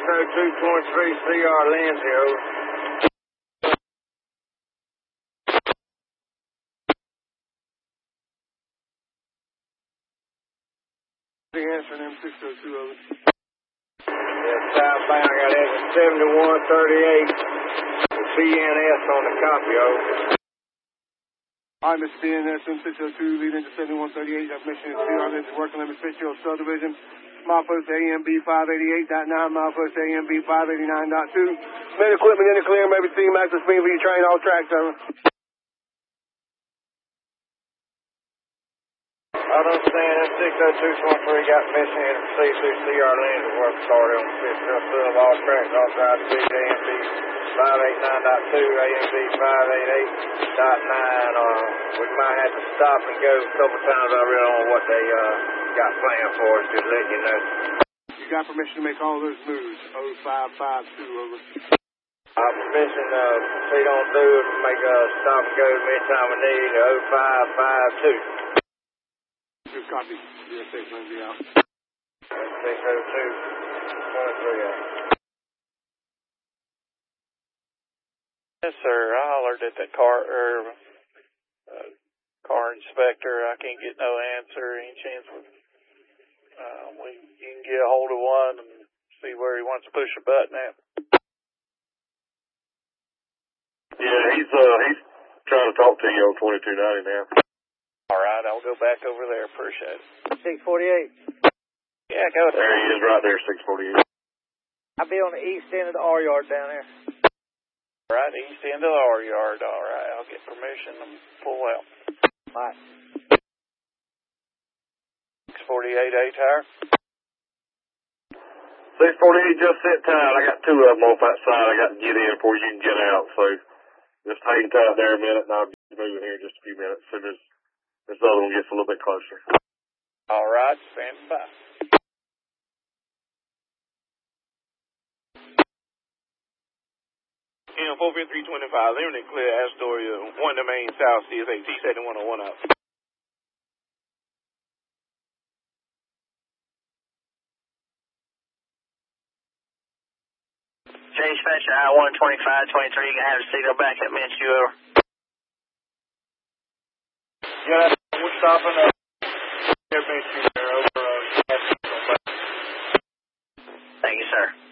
602.3 CR Lindsay, over. Answer them 602, over. Yeah, southbound, I got engine 7138. With CNS on the copy, over. Hi, Mr. CNS, 602, lead into 7138. I've mentioned CR Lindsay working limit Fitzgerald subdivision. Milepost AMB 588.9, milepost AMB 589.2. Main equipment in the clear, maybe C maximum speed for your train, all tracks, over. I don't understand that 602.3 got permission here to proceed through CR Lindsay work started on the 5th. Just still all tracks authorized to be AMB 589.2, AMB 588.9. We might have to stop and go a couple times. I really don't know what they got planned for us, just letting you know. You got permission to make all those moves, 0552, over. Permission to proceed on through and make a stop and go anytime we need, 0552. Good copy. Yes, thanks, Lindsay, out. 602.3 out. Yes, sir. I hollered at that car inspector. I can't get no answer. Any chance you can get a hold of one and see where he wants to push a button at? Yeah, he's trying to talk to you on 2290 now. All right, I'll go back over there. Appreciate it. 648. Yeah, go there. There he is, right there, 648. I'll be on the east end of the R yard down there. Right, east end of the R yard. All right, I'll get permission and pull out. All right. 648 A-tire. 648 just set tight. I got two of them off that side. I got to get in before you can get out. So just hang tight there a minute, and I'll be moving here in just a few minutes as soon as this other one gets a little bit closer. All right, stand by. And 45325, limited clear Astoria, 1 to main south, CSA T7101 up. Dispatcher, I-12523, you can have a signal back at Minsk, you over. Yeah, we're stopping at Minsk there, over. Thank you, sir.